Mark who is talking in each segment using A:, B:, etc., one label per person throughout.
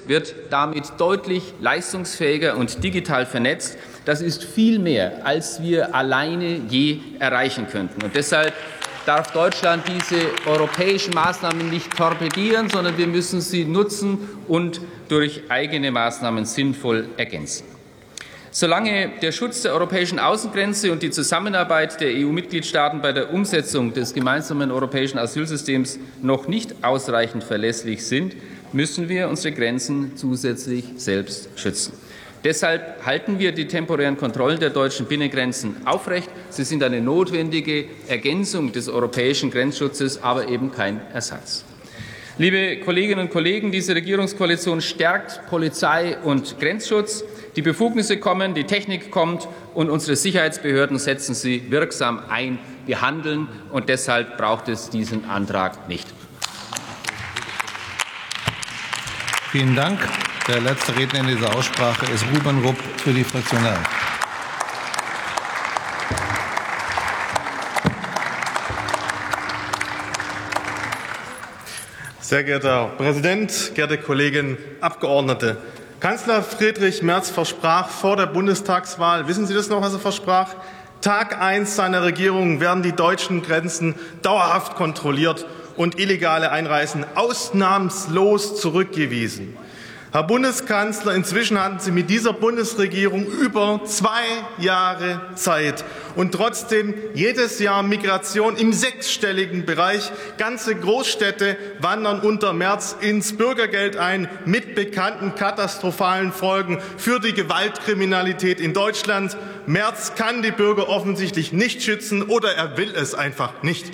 A: wird damit deutlich leistungsfähiger und digital vernetzt. Das ist viel mehr, als wir alleine je erreichen könnten. Und deshalb darf Deutschland diese europäischen Maßnahmen nicht torpedieren, sondern wir müssen sie nutzen und durch eigene Maßnahmen sinnvoll ergänzen. Solange der Schutz der europäischen Außengrenze und die Zusammenarbeit der EU-Mitgliedstaaten bei der Umsetzung des gemeinsamen europäischen Asylsystems noch nicht ausreichend verlässlich sind, müssen wir unsere Grenzen zusätzlich selbst schützen. Deshalb halten wir die temporären Kontrollen der deutschen Binnengrenzen aufrecht. Sie sind eine notwendige Ergänzung des europäischen Grenzschutzes, aber eben kein Ersatz. Liebe Kolleginnen und Kollegen, diese Regierungskoalition stärkt Polizei und Grenzschutz. Die Befugnisse kommen, die Technik kommt und unsere Sicherheitsbehörden setzen sie wirksam ein. Wir handeln und deshalb braucht es diesen Antrag nicht.
B: Vielen Dank. Der letzte Redner in dieser Aussprache ist Ruben Rupp für die Fraktion der AfD.
C: Sehr geehrter Herr Präsident, geehrte Kolleginnen Abgeordnete! Kanzler Friedrich Merz versprach vor der Bundestagswahl, wissen Sie das noch, was er versprach? Tag 1 seiner Regierung werden die deutschen Grenzen dauerhaft kontrolliert und illegale Einreisen ausnahmslos zurückgewiesen. Herr Bundeskanzler, inzwischen hatten Sie mit dieser Bundesregierung über 2 Jahre Zeit und trotzdem jedes Jahr Migration im 6-stelligen Bereich. Ganze Großstädte wandern unter Merz ins Bürgergeld ein, mit bekannten katastrophalen Folgen für die Gewaltkriminalität in Deutschland. Merz kann die Bürger offensichtlich nicht schützen oder er will es einfach nicht.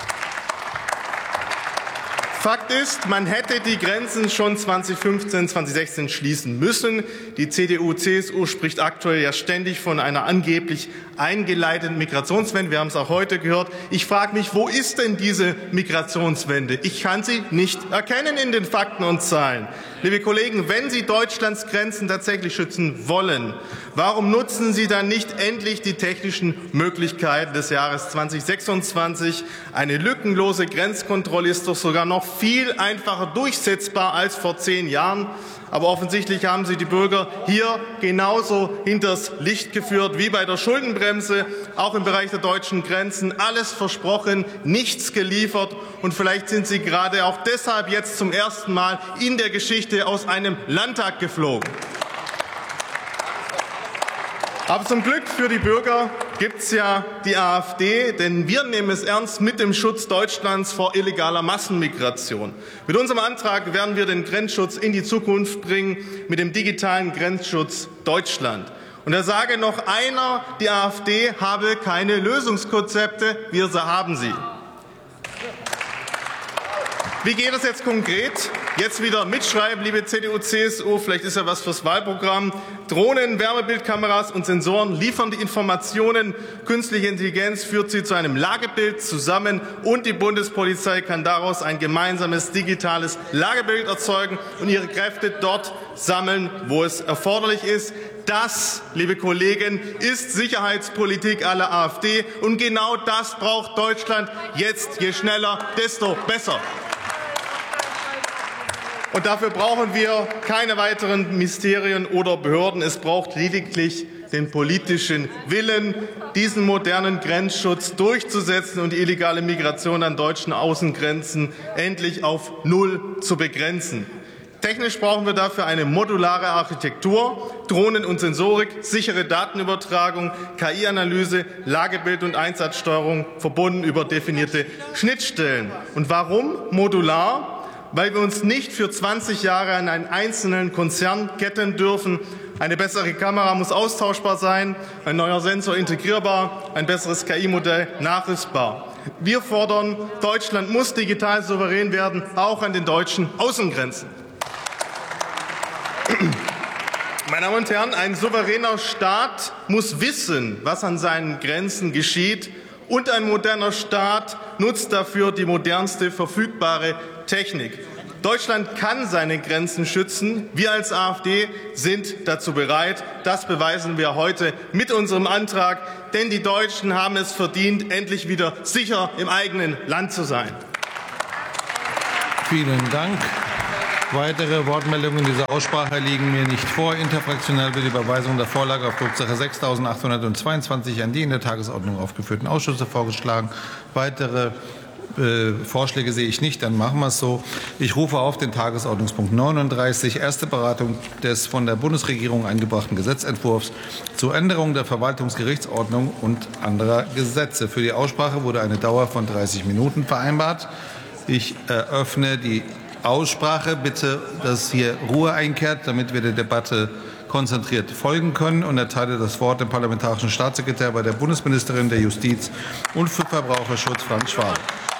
C: Fakt ist, man hätte die Grenzen schon 2015, 2016 schließen müssen. Die CDU-CSU spricht aktuell ja ständig von einer angeblich eingeleiteten Migrationswende. Wir haben es auch heute gehört. Ich frage mich, wo ist denn diese Migrationswende? Ich kann sie nicht erkennen in den Fakten und Zahlen. Liebe Kollegen, wenn Sie Deutschlands Grenzen tatsächlich schützen wollen, warum nutzen Sie dann nicht endlich die technischen Möglichkeiten des Jahres 2026? Eine lückenlose Grenzkontrolle ist doch sogar noch viel einfacher durchsetzbar als vor 10 Jahren. Aber offensichtlich haben Sie die Bürger hier genauso hinters Licht geführt wie bei der Schuldenbremse, auch im Bereich der deutschen Grenzen. Alles versprochen, nichts geliefert. Und vielleicht sind Sie gerade auch deshalb jetzt zum ersten Mal in der Geschichte aus einem Landtag geflogen. Aber zum Glück für die Bürger gibt es ja die AfD, denn wir nehmen es ernst mit dem Schutz Deutschlands vor illegaler Massenmigration. Mit unserem Antrag werden wir den Grenzschutz in die Zukunft bringen, mit dem digitalen Grenzschutz Deutschland. Und da sage noch einer, die AfD habe keine Lösungskonzepte, wir haben sie. Wie geht es jetzt konkret? Jetzt wieder mitschreiben, liebe CDU, CSU, vielleicht ist ja was fürs Wahlprogramm. Drohnen, Wärmebildkameras und Sensoren liefern die Informationen. Künstliche Intelligenz führt sie zu einem Lagebild zusammen und die Bundespolizei kann daraus ein gemeinsames digitales Lagebild erzeugen und ihre Kräfte dort sammeln, wo es erforderlich ist. Das, liebe Kollegen, ist Sicherheitspolitik à la AfD und genau das braucht Deutschland jetzt. Je schneller, desto besser. Und dafür brauchen wir keine weiteren Ministerien oder Behörden. Es braucht lediglich den politischen Willen, diesen modernen Grenzschutz durchzusetzen und die illegale Migration an deutschen Außengrenzen endlich auf 0 zu begrenzen. Technisch brauchen wir dafür eine modulare Architektur, Drohnen und Sensorik, sichere Datenübertragung, KI-Analyse, Lagebild und Einsatzsteuerung, verbunden über definierte Schnittstellen. Und warum modular? Weil wir uns nicht für 20 Jahre an einen einzelnen Konzern ketten dürfen. Eine bessere Kamera muss austauschbar sein, ein neuer Sensor integrierbar, ein besseres KI-Modell nachrüstbar. Wir fordern, Deutschland muss digital souverän werden, auch an den deutschen Außengrenzen. Meine Damen und Herren, ein souveräner Staat muss wissen, was an seinen Grenzen geschieht, und ein moderner Staat nutzt dafür die modernste verfügbare Technik. Deutschland kann seine Grenzen schützen. Wir als AfD sind dazu bereit. Das beweisen wir heute mit unserem Antrag. Denn die Deutschen haben es verdient, endlich wieder sicher im eigenen Land zu sein.
B: Vielen Dank. Weitere Wortmeldungen in dieser Aussprache liegen mir nicht vor. Interfraktional wird die Überweisung der Vorlage auf Drucksache 6.822 an die in der Tagesordnung aufgeführten Ausschüsse vorgeschlagen. Weitere Vorschläge sehe ich nicht, dann machen wir es so. Ich rufe auf den Tagesordnungspunkt 39, erste Beratung des von der Bundesregierung eingebrachten Gesetzentwurfs zur Änderung der Verwaltungsgerichtsordnung und anderer Gesetze. Für die Aussprache wurde eine Dauer von 30 Minuten vereinbart. Ich eröffne die Aussprache. Bitte, dass hier Ruhe einkehrt, damit wir der Debatte konzentriert folgen können, und erteile das Wort dem parlamentarischen Staatssekretär bei der Bundesministerin der Justiz und für Verbraucherschutz, Frank Schwab.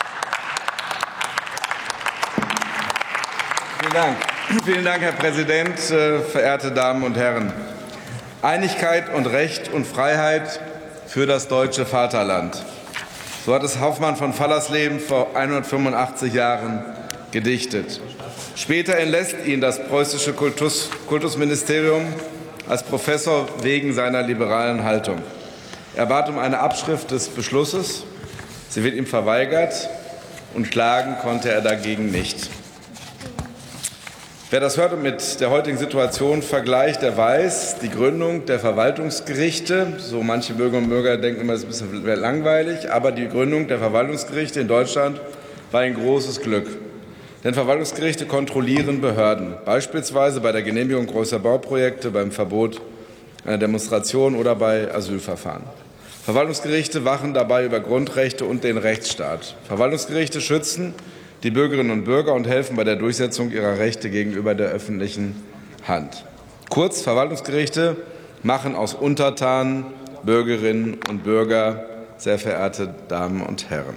D: Vielen Dank, Herr Präsident, verehrte Damen und Herren. Einigkeit und Recht und Freiheit für das deutsche Vaterland. So hat es Hoffmann von Fallersleben vor 185 Jahren gedichtet. Später entlässt ihn das preußische Kultusministerium als Professor wegen seiner liberalen Haltung. Er bat um eine Abschrift des Beschlusses. Sie wird ihm verweigert, und klagen konnte er dagegen nicht. Wer das hört und mit der heutigen Situation vergleicht, der weiß, die Gründung der Verwaltungsgerichte, so manche Bürgerinnen und Bürger denken immer, das ist ein bisschen langweilig, aber die Gründung der Verwaltungsgerichte in Deutschland war ein großes Glück. Denn Verwaltungsgerichte kontrollieren Behörden, beispielsweise bei der Genehmigung großer Bauprojekte, beim Verbot einer Demonstration oder bei Asylverfahren. Verwaltungsgerichte wachen dabei über Grundrechte und den Rechtsstaat. Verwaltungsgerichte schützen die Bürgerinnen und Bürger und helfen bei der Durchsetzung ihrer Rechte gegenüber der öffentlichen Hand. Kurz, Verwaltungsgerichte machen aus Untertanen Bürgerinnen und Bürger, sehr verehrte Damen und Herren.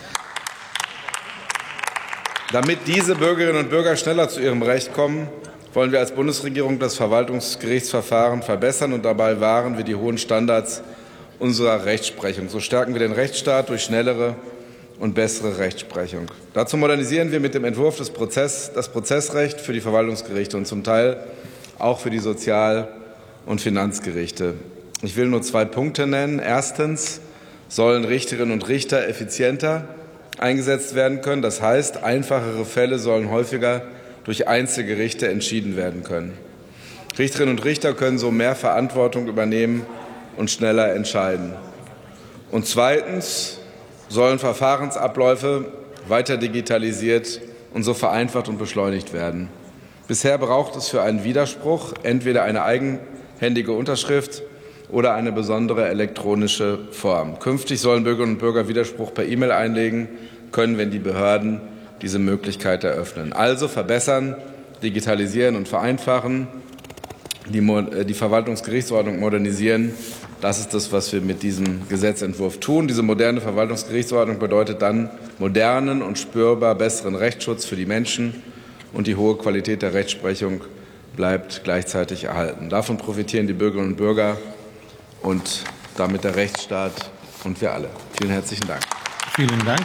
D: Damit diese Bürgerinnen und Bürger schneller zu ihrem Recht kommen, wollen wir als Bundesregierung das Verwaltungsgerichtsverfahren verbessern, und dabei wahren wir die hohen Standards unserer Rechtsprechung. So stärken wir den Rechtsstaat durch schnellere und bessere Rechtsprechung. Dazu modernisieren wir mit dem Entwurf das Prozessrecht für die Verwaltungsgerichte und zum Teil auch für die Sozial- und Finanzgerichte. Ich will nur 2 Punkte nennen. Erstens sollen Richterinnen und Richter effizienter eingesetzt werden können. Das heißt, einfachere Fälle sollen häufiger durch Einzelgerichte entschieden werden können. Richterinnen und Richter können so mehr Verantwortung übernehmen und schneller entscheiden. Und zweitens sollen Verfahrensabläufe weiter digitalisiert und so vereinfacht und beschleunigt werden. Bisher braucht es für einen Widerspruch entweder eine eigenhändige Unterschrift oder eine besondere elektronische Form. Künftig sollen Bürgerinnen und Bürger Widerspruch per E-Mail einlegen können, wenn die Behörden diese Möglichkeit eröffnen. Also verbessern, digitalisieren und vereinfachen, die Verwaltungsgerichtsordnung modernisieren. Das ist das, was wir mit diesem Gesetzentwurf tun. Diese moderne Verwaltungsgerichtsordnung bedeutet dann modernen und spürbar besseren Rechtsschutz für die Menschen, und die hohe Qualität der Rechtsprechung bleibt gleichzeitig erhalten. Davon profitieren die Bürgerinnen und Bürger und damit der Rechtsstaat und wir alle. Vielen herzlichen Dank.
B: Vielen Dank.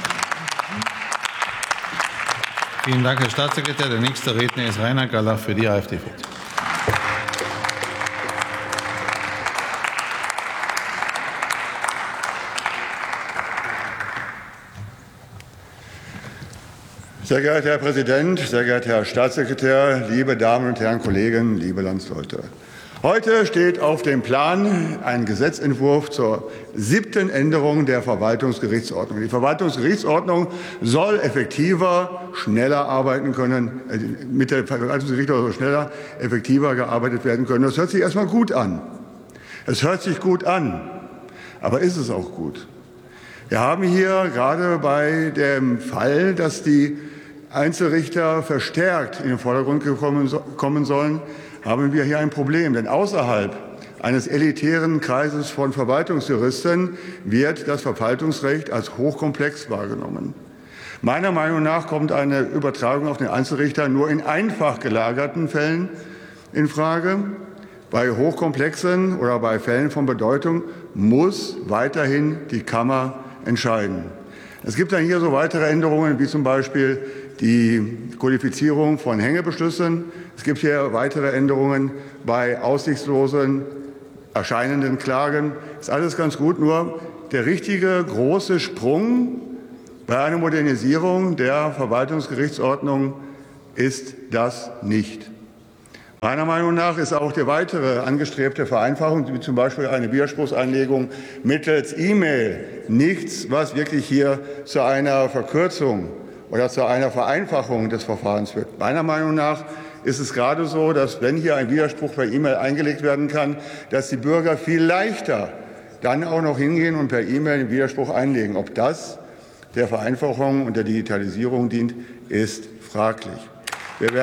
B: Vielen Dank, Herr Staatssekretär. Der nächste Redner ist Rainer Gallach für die AfD-Fraktion.
E: Sehr geehrter Herr Präsident, sehr geehrter Herr Staatssekretär, liebe Damen und Herren Kollegen, liebe Landsleute! Heute steht auf dem Plan ein Gesetzentwurf zur 7. Änderung der Verwaltungsgerichtsordnung. Die Verwaltungsgerichtsordnung soll effektiver, schneller arbeiten können, mit der Verwaltungsgerichtsordnung soll schneller, effektiver gearbeitet werden können. Das hört sich erstmal gut an. Es hört sich gut an, aber ist es auch gut? Wir haben hier gerade bei dem Fall, dass die Einzelrichter verstärkt in den Vordergrund kommen sollen, haben wir hier ein Problem. Denn außerhalb eines elitären Kreises von Verwaltungsjuristen wird das Verwaltungsrecht als hochkomplex wahrgenommen. Meiner Meinung nach kommt eine Übertragung auf den Einzelrichter nur in einfach gelagerten Fällen in Frage. Bei hochkomplexen oder bei Fällen von Bedeutung muss weiterhin die Kammer entscheiden. Es gibt dann hier so weitere Änderungen, wie zum Beispiel die Kodifizierung von Hängebeschlüssen. Es gibt hier weitere Änderungen bei aussichtslosen erscheinenden Klagen. Das ist alles ganz gut, nur der richtige große Sprung bei einer Modernisierung der Verwaltungsgerichtsordnung ist das nicht. Meiner Meinung nach ist auch die weitere angestrebte Vereinfachung, wie zum Beispiel eine Widerspruchseinlegung mittels E-Mail, nichts, was wirklich hier zu einer Verkürzung oder zu einer Vereinfachung des Verfahrens führt. Meiner Meinung nach ist es gerade so, dass, wenn hier ein Widerspruch per E-Mail eingelegt werden kann, dass die Bürger viel leichter dann auch noch hingehen und per E-Mail den Widerspruch einlegen. Ob das der Vereinfachung und der Digitalisierung dient, ist fraglich. Wir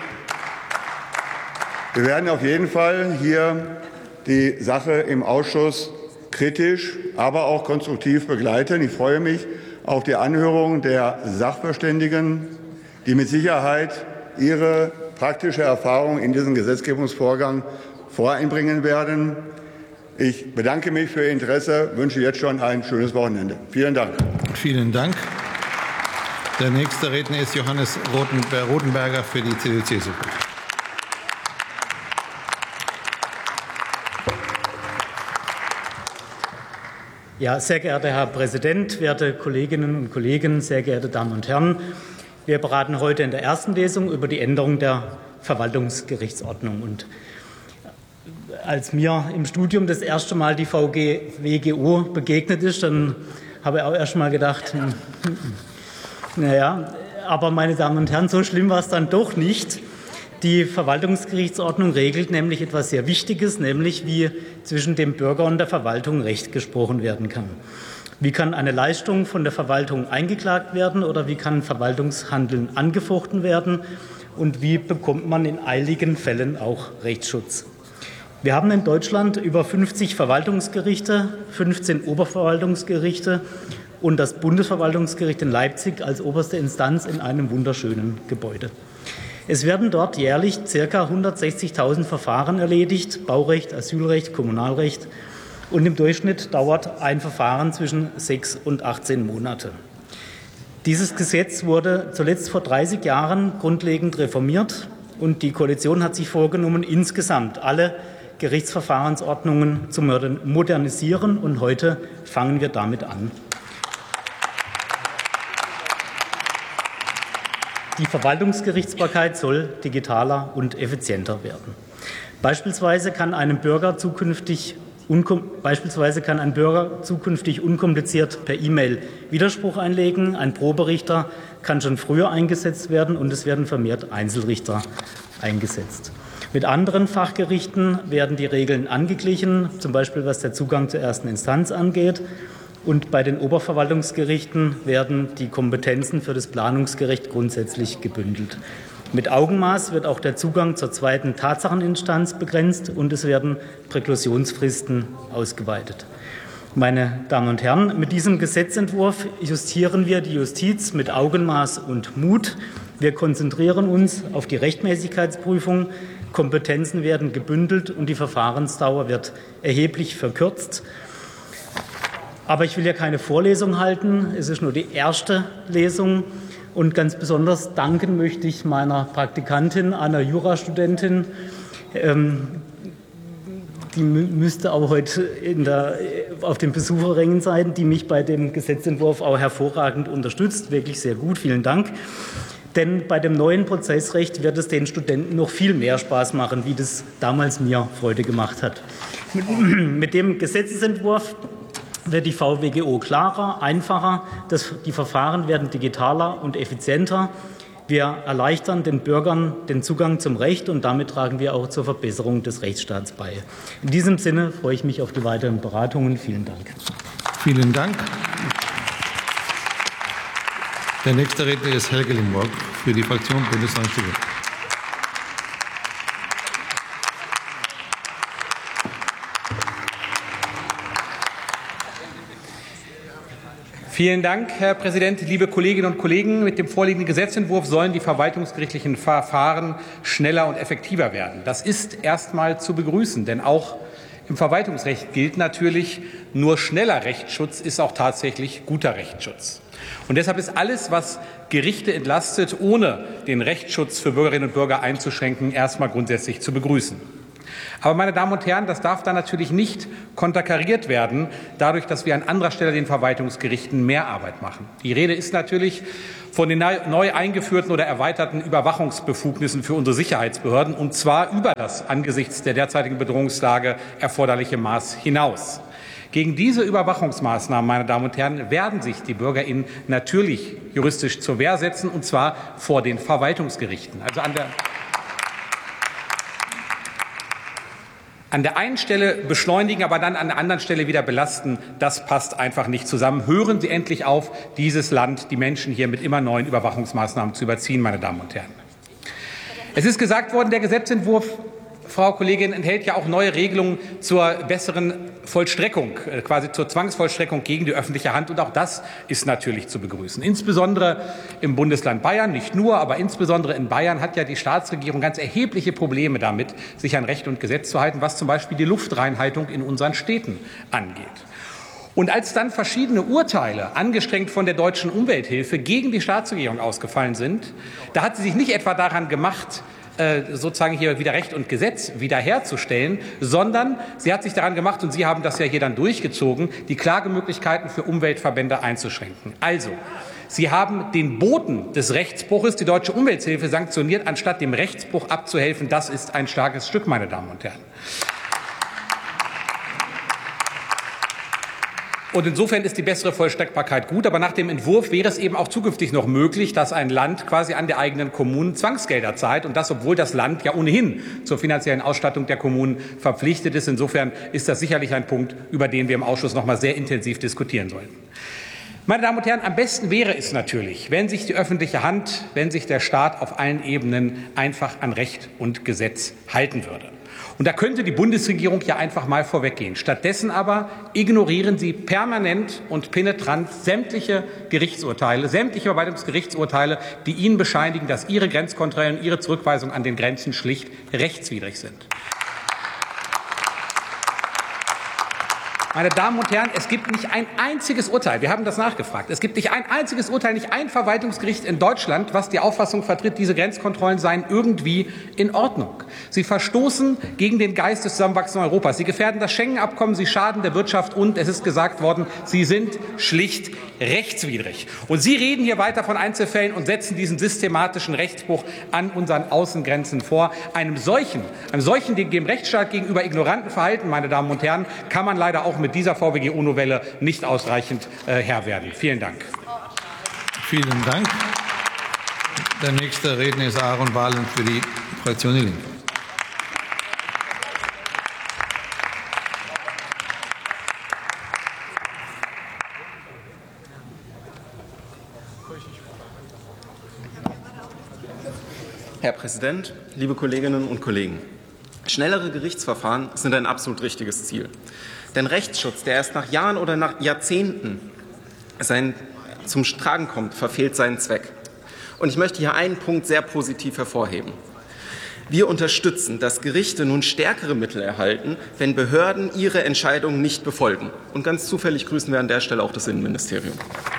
E: werden auf jeden Fall hier die Sache im Ausschuss kritisch, aber auch konstruktiv begleiten. Ich freue mich auf die Anhörung der Sachverständigen, die mit Sicherheit ihre praktische Erfahrung in diesen Gesetzgebungsvorgang voreinbringen werden. Ich bedanke mich für Ihr Interesse, wünsche jetzt schon ein schönes Wochenende. Vielen Dank.
B: Vielen Dank. Der nächste Redner ist Johannes Rotenberger für die CDU-CSU.
F: Ja, sehr geehrter Herr Präsident, werte Kolleginnen und Kollegen, sehr geehrte Damen und Herren! Wir beraten heute in der ersten Lesung über die Änderung der Verwaltungsgerichtsordnung. Und als mir im Studium das erste Mal die WGO begegnet ist, dann habe ich auch erst mal gedacht, naja, aber meine Damen und Herren, so schlimm war es dann doch nicht. Die Verwaltungsgerichtsordnung regelt nämlich etwas sehr Wichtiges, nämlich wie zwischen dem Bürger und der Verwaltung Recht gesprochen werden kann. Wie kann eine Leistung von der Verwaltung eingeklagt werden oder wie kann Verwaltungshandeln angefochten werden und wie bekommt man in eiligen Fällen auch Rechtsschutz? Wir haben in Deutschland über 50 Verwaltungsgerichte, 15 Oberverwaltungsgerichte und das Bundesverwaltungsgericht in Leipzig als oberste Instanz in einem wunderschönen Gebäude. Es werden dort jährlich ca. 160.000 Verfahren erledigt, Baurecht, Asylrecht, Kommunalrecht, und im Durchschnitt dauert ein Verfahren zwischen 6 und 18 Monate. Dieses Gesetz wurde zuletzt vor 30 Jahren grundlegend reformiert und die Koalition hat sich vorgenommen, insgesamt alle Gerichtsverfahrensordnungen zu modernisieren, und heute fangen wir damit an. Die Verwaltungsgerichtsbarkeit soll digitaler und effizienter werden. Beispielsweise kann ein Bürger zukünftig unkompliziert per E-Mail Widerspruch einlegen. Ein Proberichter kann schon früher eingesetzt werden und es werden vermehrt Einzelrichter eingesetzt. Mit anderen Fachgerichten werden die Regeln angeglichen, zum Beispiel was der Zugang zur ersten Instanz angeht. Und bei den Oberverwaltungsgerichten werden die Kompetenzen für das Planungsgericht grundsätzlich gebündelt. Mit Augenmaß wird auch der Zugang zur zweiten Tatsacheninstanz begrenzt und es werden Präklusionsfristen ausgeweitet. Meine Damen und Herren, mit diesem Gesetzentwurf justieren wir die Justiz mit Augenmaß und Mut. Wir konzentrieren uns auf die Rechtmäßigkeitsprüfung, Kompetenzen werden gebündelt und die Verfahrensdauer wird erheblich verkürzt. Aber ich will ja keine Vorlesung halten, es ist nur die erste Lesung. Und ganz besonders danken möchte ich meiner Praktikantin, einer Jurastudentin. Die müsste aber heute auf den Besucherrängen sein, die mich bei dem Gesetzentwurf auch hervorragend unterstützt. Wirklich sehr gut, vielen Dank. Denn bei dem neuen Prozessrecht wird es den Studenten noch viel mehr Spaß machen, wie das damals mir Freude gemacht hat. Mit dem Gesetzentwurf wird die VWGO klarer, einfacher, die Verfahren werden digitaler und effizienter. Wir erleichtern den Bürgern den Zugang zum Recht und damit tragen wir auch zur Verbesserung des Rechtsstaats bei. In diesem Sinne freue ich mich auf die weiteren Beratungen. Vielen Dank.
B: Vielen Dank. Der nächste Redner ist Helge Limburg für die Fraktion Bündnis 90 Die Grünen.
G: Vielen Dank, Herr Präsident. Liebe Kolleginnen und Kollegen, mit dem vorliegenden Gesetzentwurf sollen die verwaltungsgerichtlichen Verfahren schneller und effektiver werden. Das ist erst einmal zu begrüßen, denn auch im Verwaltungsrecht gilt natürlich, nur schneller Rechtsschutz ist auch tatsächlich guter Rechtsschutz. Und deshalb ist alles, was Gerichte entlastet, ohne den Rechtsschutz für Bürgerinnen und Bürger einzuschränken, erst einmal grundsätzlich zu begrüßen. Aber, meine Damen und Herren, das darf dann natürlich nicht konterkariert werden, dadurch, dass wir an anderer Stelle den Verwaltungsgerichten mehr Arbeit machen. Die Rede ist natürlich von den neu eingeführten oder erweiterten Überwachungsbefugnissen für unsere Sicherheitsbehörden, und zwar über das angesichts der derzeitigen Bedrohungslage erforderliche Maß hinaus. Gegen diese Überwachungsmaßnahmen, meine Damen und Herren, werden sich die BürgerInnen natürlich juristisch zur Wehr setzen, und zwar vor den Verwaltungsgerichten. Also an der einen Stelle beschleunigen, aber dann an der anderen Stelle wieder belasten, das passt einfach nicht zusammen. Hören Sie endlich auf, dieses Land, die Menschen hier mit immer neuen Überwachungsmaßnahmen zu überziehen, meine Damen und Herren. Es ist gesagt worden, der Gesetzentwurf, Frau Kollegin, enthält ja auch neue Regelungen zur besseren Vollstreckung, quasi zur Zwangsvollstreckung gegen die öffentliche Hand. Und auch das ist natürlich zu begrüßen. Insbesondere im Bundesland Bayern, nicht nur, aber insbesondere in Bayern hat ja die Staatsregierung ganz erhebliche Probleme damit, sich an Recht und Gesetz zu halten, was zum Beispiel die Luftreinhaltung in unseren Städten angeht. Und als dann verschiedene Urteile, angestrengt von der Deutschen Umwelthilfe, gegen die Staatsregierung ausgefallen sind, da hat sie sich nicht etwa daran gemacht, sozusagen hier wieder Recht und Gesetz wiederherzustellen, sondern sie hat sich daran gemacht, und Sie haben das ja hier dann durchgezogen, die Klagemöglichkeiten für Umweltverbände einzuschränken. Also, Sie haben den Boten des Rechtsbruches, die Deutsche Umwelthilfe, sanktioniert, anstatt dem Rechtsbruch abzuhelfen. Das ist ein starkes Stück, meine Damen und Herren. Und insofern ist die bessere Vollstreckbarkeit gut. Aber nach dem Entwurf wäre es eben auch zukünftig noch möglich, dass ein Land quasi an der eigenen Kommunen Zwangsgelder zahlt. Und das, obwohl das Land ja ohnehin zur finanziellen Ausstattung der Kommunen verpflichtet ist. Insofern ist das sicherlich ein Punkt, über den wir im Ausschuss noch mal sehr intensiv diskutieren sollten. Meine Damen und Herren, am besten wäre es natürlich, wenn sich die öffentliche Hand, wenn sich der Staat auf allen Ebenen einfach an Recht und Gesetz halten würde. Und da könnte die Bundesregierung ja einfach mal vorweggehen. Stattdessen aber ignorieren Sie permanent und penetrant sämtliche Gerichtsurteile, sämtliche Verwaltungsgerichtsurteile, die Ihnen bescheinigen, dass Ihre Grenzkontrollen, Ihre Zurückweisungen an den Grenzen schlicht rechtswidrig sind. Meine Damen und Herren, es gibt nicht ein einziges Urteil, wir haben das nachgefragt, es gibt nicht ein einziges Urteil, nicht ein Verwaltungsgericht in Deutschland, was die Auffassung vertritt, diese Grenzkontrollen seien irgendwie in Ordnung. Sie verstoßen gegen den Geist des zusammenwachsenden Europas. Sie gefährden das Schengen-Abkommen, sie schaden der Wirtschaft und, es ist gesagt worden, sie sind schlicht rechtswidrig. Und Sie reden hier weiter von Einzelfällen und setzen diesen systematischen Rechtsbruch an unseren Außengrenzen vor. Einem solchen dem Rechtsstaat gegenüber ignoranten Verhalten, meine Damen und Herren, kann man leider auch mit dieser VWGO-Novelle nicht ausreichend Herr werden. Vielen Dank.
B: Vielen Dank. Der nächste Redner ist Aaron Wahlen für die Fraktion Die Linke.
H: Herr Präsident, liebe Kolleginnen und Kollegen! Schnellere Gerichtsverfahren sind ein absolut richtiges Ziel. Denn Rechtsschutz, der erst nach Jahren oder nach Jahrzehnten zum Tragen kommt, verfehlt seinen Zweck. Und ich möchte hier einen Punkt sehr positiv hervorheben. Wir unterstützen, dass Gerichte nun stärkere Mittel erhalten, wenn Behörden ihre Entscheidungen nicht befolgen. Und ganz zufällig grüßen wir an der Stelle auch das Innenministerium.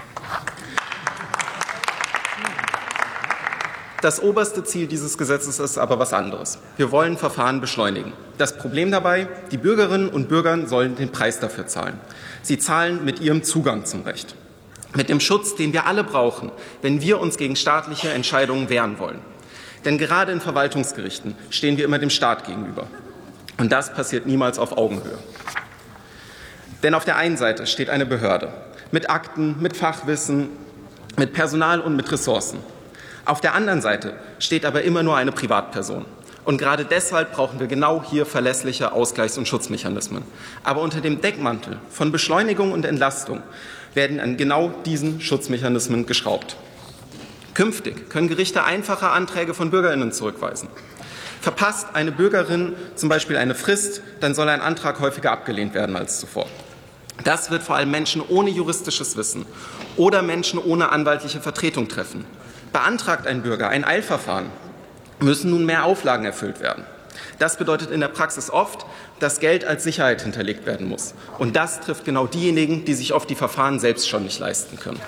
H: Das oberste Ziel dieses Gesetzes ist aber was anderes. Wir wollen Verfahren beschleunigen. Das Problem dabei, die Bürgerinnen und Bürger sollen den Preis dafür zahlen. Sie zahlen mit ihrem Zugang zum Recht, mit dem Schutz, den wir alle brauchen, wenn wir uns gegen staatliche Entscheidungen wehren wollen. Denn gerade in Verwaltungsgerichten stehen wir immer dem Staat gegenüber. Und das passiert niemals auf Augenhöhe. Denn auf der einen Seite steht eine Behörde mit Akten, mit Fachwissen, mit Personal und mit Ressourcen. Auf der anderen Seite steht aber immer nur eine Privatperson. Und gerade deshalb brauchen wir genau hier verlässliche Ausgleichs- und Schutzmechanismen. Aber unter dem Deckmantel von Beschleunigung und Entlastung werden an genau diesen Schutzmechanismen geschraubt. Künftig können Gerichte einfache Anträge von BürgerInnen zurückweisen. Verpasst eine Bürgerin zum Beispiel eine Frist, dann soll ein Antrag häufiger abgelehnt werden als zuvor. Das wird vor allem Menschen ohne juristisches Wissen oder Menschen ohne anwaltliche Vertretung treffen. Beantragt ein Bürger ein Eilverfahren, müssen nun mehr Auflagen erfüllt werden. Das bedeutet in der Praxis oft, dass Geld als Sicherheit hinterlegt werden muss. Und das trifft genau diejenigen, die sich oft die Verfahren selbst schon nicht leisten können.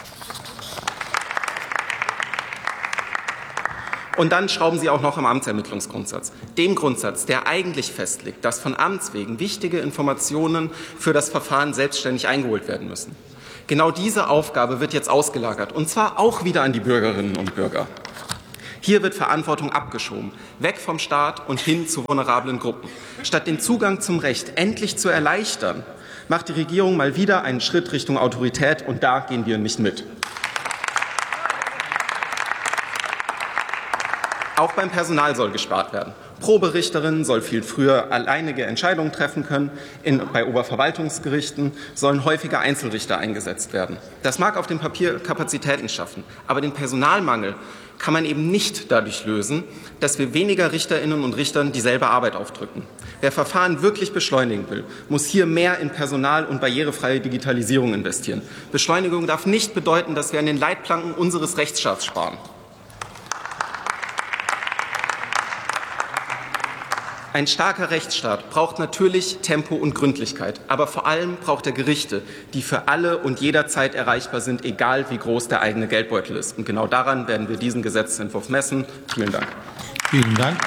H: Und dann schrauben Sie auch noch am Amtsermittlungsgrundsatz, dem Grundsatz, der eigentlich festlegt, dass von Amts wegen wichtige Informationen für das Verfahren selbstständig eingeholt werden müssen. Genau diese Aufgabe wird jetzt ausgelagert, und zwar auch wieder an die Bürgerinnen und Bürger. Hier wird Verantwortung abgeschoben, weg vom Staat und hin zu vulnerablen Gruppen. Statt den Zugang zum Recht endlich zu erleichtern, macht die Regierung mal wieder einen Schritt Richtung Autorität, und da gehen wir nicht mit. Auch beim Personal soll gespart werden. Pro-Richterinnen soll viel früher alleinige Entscheidungen treffen können. Bei Oberverwaltungsgerichten sollen häufiger Einzelrichter eingesetzt werden. Das mag auf dem Papier Kapazitäten schaffen, aber den Personalmangel kann man eben nicht dadurch lösen, dass wir weniger Richterinnen und Richtern dieselbe Arbeit aufdrücken. Wer Verfahren wirklich beschleunigen will, muss hier mehr in Personal und barrierefreie Digitalisierung investieren. Beschleunigung darf nicht bedeuten, dass wir an den Leitplanken unseres Rechtsstaats sparen. Ein starker Rechtsstaat braucht natürlich Tempo und Gründlichkeit, aber vor allem braucht er Gerichte, die für alle und jederzeit erreichbar sind, egal wie groß der eigene Geldbeutel ist. Und genau daran werden wir diesen Gesetzentwurf messen. Vielen Dank.
B: Vielen Dank.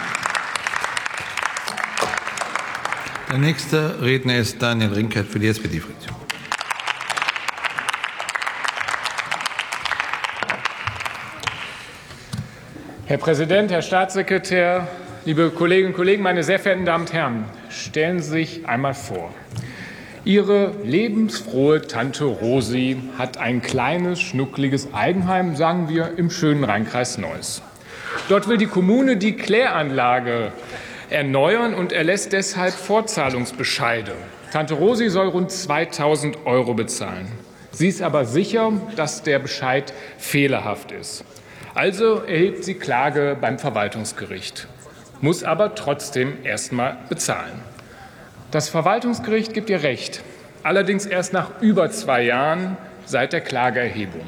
B: Der nächste Redner ist Daniel Rinkert für die SPD-Fraktion.
I: Herr Präsident, Herr Staatssekretär, liebe Kolleginnen und Kollegen, meine sehr verehrten Damen und Herren, stellen Sie sich einmal vor. Ihre lebensfrohe Tante Rosi hat ein kleines, schnuckliges Eigenheim, sagen wir, im schönen Rheinkreis Neuss. Dort will die Kommune die Kläranlage erneuern und erlässt deshalb Vorzahlungsbescheide. Tante Rosi soll rund 2.000 € bezahlen. Sie ist aber sicher, dass der Bescheid fehlerhaft ist. Also erhebt sie Klage beim Verwaltungsgericht, muss aber trotzdem erst mal bezahlen. Das Verwaltungsgericht gibt ihr Recht, allerdings erst nach über 2 Jahren seit der Klageerhebung.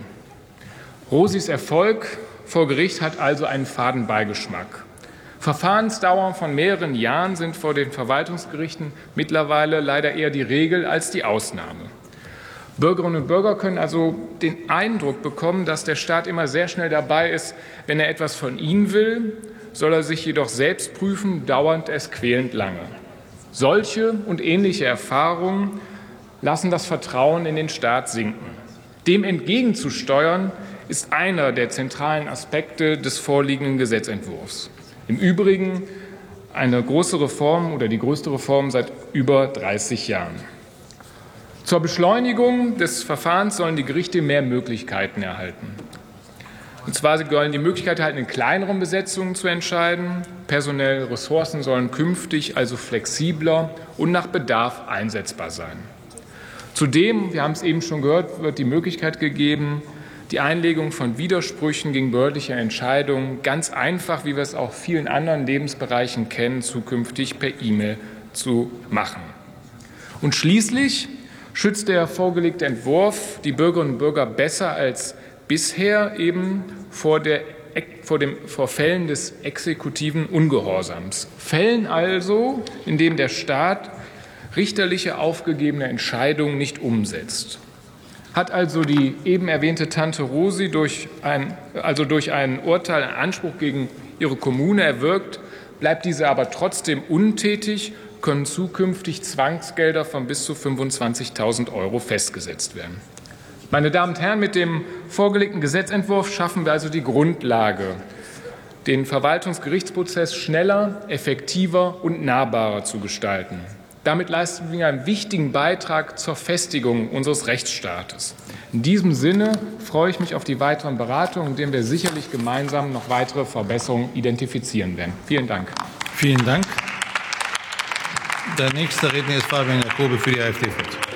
I: Rosis Erfolg vor Gericht hat also einen faden Beigeschmack. Verfahrensdauern von mehreren Jahren sind vor den Verwaltungsgerichten mittlerweile leider eher die Regel als die Ausnahme. Bürgerinnen und Bürger können also den Eindruck bekommen, dass der Staat immer sehr schnell dabei ist, wenn er etwas von ihnen will, soll er sich jedoch selbst prüfen, dauert es quälend lange. Solche und ähnliche Erfahrungen lassen das Vertrauen in den Staat sinken. Dem entgegenzusteuern ist einer der zentralen Aspekte des vorliegenden Gesetzentwurfs. Im Übrigen eine große Reform oder die größte Reform seit über 30 Jahren. Zur Beschleunigung des Verfahrens sollen die Gerichte mehr Möglichkeiten erhalten. Und zwar sollen die Möglichkeit erhalten, in kleineren Besetzungen zu entscheiden. Personelle Ressourcen sollen künftig also flexibler und nach Bedarf einsetzbar sein. Zudem, wir haben es eben schon gehört, wird die Möglichkeit gegeben, die Einlegung von Widersprüchen gegen behördliche Entscheidungen ganz einfach, wie wir es auch in vielen anderen Lebensbereichen kennen, zukünftig per E-Mail zu machen. Und schließlich schützt der vorgelegte Entwurf die Bürgerinnen und Bürger besser als bisher eben vor Fällen des exekutiven Ungehorsams. Fällen also, in denen der Staat richterliche aufgegebene Entscheidungen nicht umsetzt. Hat also die eben erwähnte Tante Rosi durch ein Urteil einen Anspruch gegen ihre Kommune erwirkt, bleibt diese aber trotzdem untätig, können zukünftig Zwangsgelder von bis zu 25.000 € festgesetzt werden. Meine Damen und Herren, mit dem vorgelegten Gesetzentwurf schaffen wir also die Grundlage, den Verwaltungsgerichtsprozess schneller, effektiver und nahbarer zu gestalten. Damit leisten wir einen wichtigen Beitrag zur Festigung unseres Rechtsstaates. In diesem Sinne freue ich mich auf die weiteren Beratungen, in denen wir sicherlich gemeinsam noch weitere Verbesserungen identifizieren werden. Vielen Dank.
B: Vielen Dank. Der nächste Redner ist Fabian Jacobi für die AfD-Fraktion.